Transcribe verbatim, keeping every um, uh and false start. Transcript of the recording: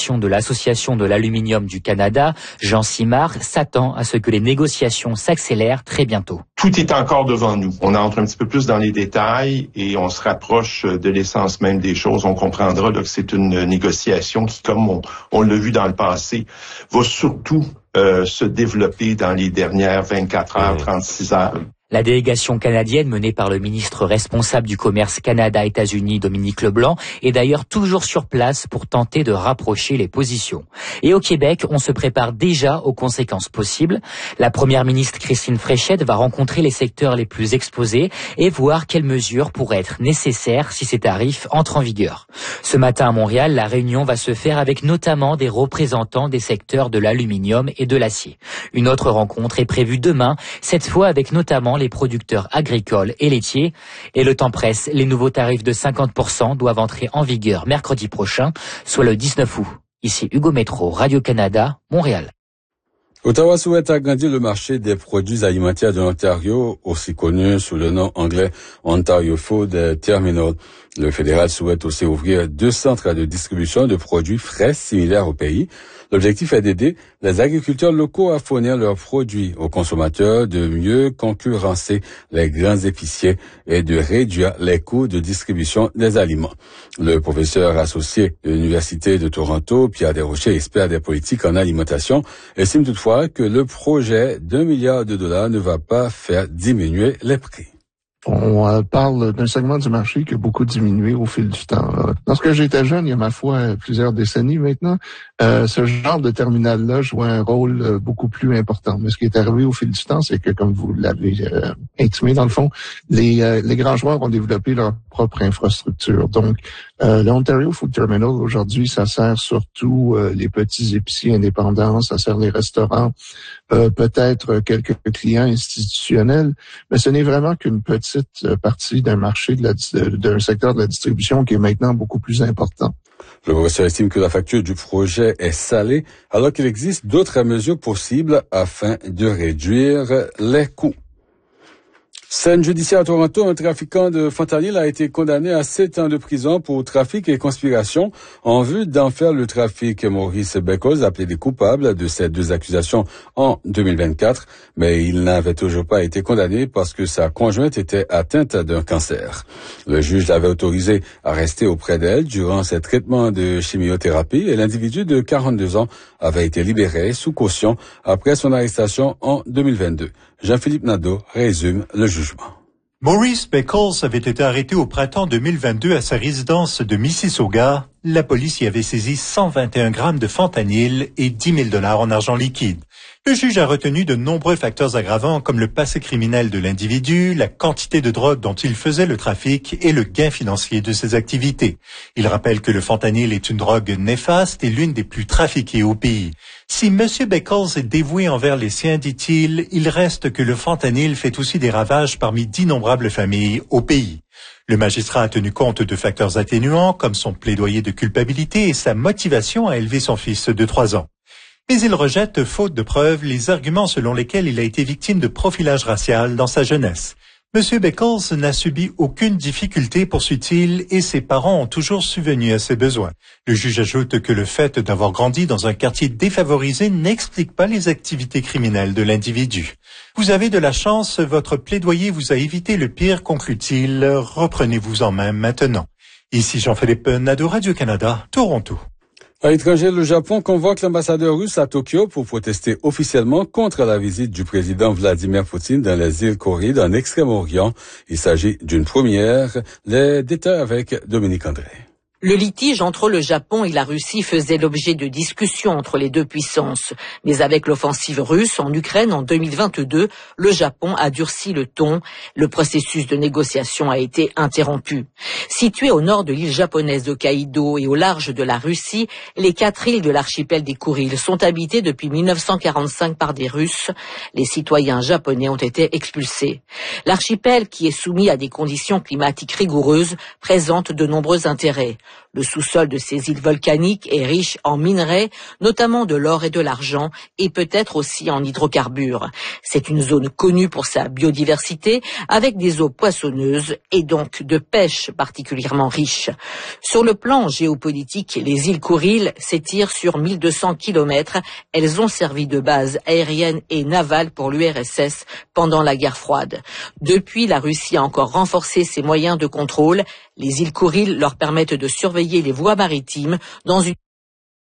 délégation de l'Association de l'aluminium du Canada, Jean Simard, s'attend à ce que les négociations s'accélèrent très bientôt. Tout est encore devant nous. On entre un petit peu plus dans les détails et on se rapproche de l'essence même des choses. On comprendra là, que c'est une négociation qui, comme on, on l'a vu dans le passé, va surtout euh, se développer dans les dernières vingt-quatre heures, trente-six heures. La délégation canadienne menée par le ministre responsable du commerce Canada-États-Unis, Dominique Leblanc, est d'ailleurs toujours sur place pour tenter de rapprocher les positions. Et au Québec, on se prépare déjà aux conséquences possibles. La première ministre Christine Fréchette va rencontrer les secteurs les plus exposés et voir quelles mesures pourraient être nécessaires si ces tarifs entrent en vigueur. Ce matin à Montréal, la réunion va se faire avec notamment des représentants des secteurs de l'aluminium et de l'acier. Une autre rencontre est prévue demain, cette fois avec notamment les producteurs agricoles et laitiers. Et le temps presse, les nouveaux tarifs de cinquante pour cent doivent entrer en vigueur mercredi prochain, soit le dix-neuf août. Ici Hugo Métro, Radio-Canada, Montréal. Ottawa souhaite agrandir le marché des produits alimentaires de l'Ontario, aussi connu sous le nom anglais Ontario Food Terminal. Le fédéral souhaite aussi ouvrir deux centres de distribution de produits frais similaires au pays. L'objectif est d'aider les agriculteurs locaux à fournir leurs produits aux consommateurs, de mieux concurrencer les grands épiciers et de réduire les coûts de distribution des aliments. Le professeur associé de l'Université de Toronto, Pierre Desrochers, expert des politiques en alimentation, estime toutefois que le projet d'un milliard de dollars ne va pas faire diminuer les prix. On euh, parle d'un segment du marché qui a beaucoup diminué au fil du temps. Lorsque j'étais jeune, il y a ma foi plusieurs décennies maintenant, euh, ce genre de terminal-là jouait un rôle euh, beaucoup plus important. Mais ce qui est arrivé au fil du temps, c'est que, comme vous l'avez euh, intimé dans le fond, les, euh, les grands joueurs ont développé leur propre infrastructure. Donc, euh, l'Ontario Food Terminal, aujourd'hui, ça sert surtout euh, les petits épiciers indépendants, ça sert les restaurants, euh, peut-être quelques clients institutionnels, mais ce n'est vraiment qu'une petite partie d'un marché, de la, d'un secteur de la distribution qui est maintenant beaucoup plus important. Le professeur estime que la facture du projet est salée, alors qu'il existe d'autres mesures possibles afin de réduire les coûts. Scène judiciaire à Toronto, un trafiquant de fentanyl a été condamné à sept ans de prison pour trafic et conspiration en vue d'en faire le trafic. Maurice Beckles a plaidé coupable de ces deux accusations en deux mille vingt-quatre, mais il n'avait toujours pas été condamné parce que sa conjointe était atteinte d'un cancer. Le juge l'avait autorisé à rester auprès d'elle durant ses traitements de chimiothérapie et l'individu de quarante-deux ans avait été libéré sous caution après son arrestation en deux mille vingt-deux. Jean-Philippe Nadeau résume le jugement. Maurice Beckles avait été arrêté au printemps deux mille vingt-deux à sa résidence de Mississauga. La police y avait saisi cent vingt et un grammes de fentanyl et dix mille dollars en argent liquide. Le juge a retenu de nombreux facteurs aggravants comme le passé criminel de l'individu, la quantité de drogue dont il faisait le trafic et le gain financier de ses activités. Il rappelle que le fentanyl est une drogue néfaste et l'une des plus trafiquées au pays. Si M. Beckles est dévoué envers les siens, dit-il, il reste que le fentanyl fait aussi des ravages parmi d'innombrables familles au pays. Le magistrat a tenu compte de facteurs atténuants comme son plaidoyer de culpabilité et sa motivation à élever son fils de trois ans. Mais il rejette, faute de preuves, les arguments selon lesquels il a été victime de profilage racial dans sa jeunesse. M. Beckles n'a subi aucune difficulté, poursuit-il, et ses parents ont toujours subvenu à ses besoins. Le juge ajoute que le fait d'avoir grandi dans un quartier défavorisé n'explique pas les activités criminelles de l'individu. Vous avez de la chance, votre plaidoyer vous a évité le pire, conclut-il. Reprenez-vous en main maintenant. Ici Jean-Philippe Nadeau, Radio-Canada, Toronto. À l'étranger, le Japon convoque l'ambassadeur russe à Tokyo pour protester officiellement contre la visite du président Vladimir Poutine dans les îles Corrides en Extrême-Orient. Il s'agit d'une première. Les détails avec Dominique André. Le litige entre le Japon et la Russie faisait l'objet de discussions entre les deux puissances. Mais avec l'offensive russe en Ukraine en deux mille vingt-deux, le Japon a durci le ton. Le processus de négociation a été interrompu. Situées au nord de l'île japonaise d'Hokkaido et au large de la Russie, les quatre îles de l'archipel des Kuriles sont habitées depuis mille neuf cent quarante-cinq par des Russes. Les citoyens japonais ont été expulsés. L'archipel, qui est soumis à des conditions climatiques rigoureuses, présente de nombreux intérêts. Le sous-sol de ces îles volcaniques est riche en minerais, notamment de l'or et de l'argent, et peut-être aussi en hydrocarbures. C'est une zone connue pour sa biodiversité, avec des eaux poissonneuses et donc de pêche particulièrement riche. Sur le plan géopolitique, les îles Kouriles s'étirent sur mille deux cents kilomètres. Elles ont servi de base aérienne et navale pour l'U R S S pendant la guerre froide. Depuis, la Russie a encore renforcé ses moyens de contrôle. Les îles Kouriles leur permettent de surveiller les voies maritimes dans une